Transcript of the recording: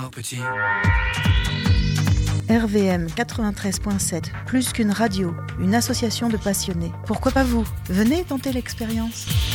Ciao petit. RVM 93.7, plus qu'une radio, une association de passionnés. Pourquoi pas vous? Venez tenter l'expérience.